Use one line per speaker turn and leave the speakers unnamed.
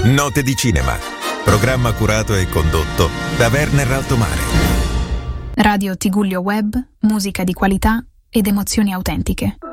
Note di cinema. Programma curato e condotto da Werner Altomare.
Radio Tigullio Web, musica di qualità ed emozioni autentiche.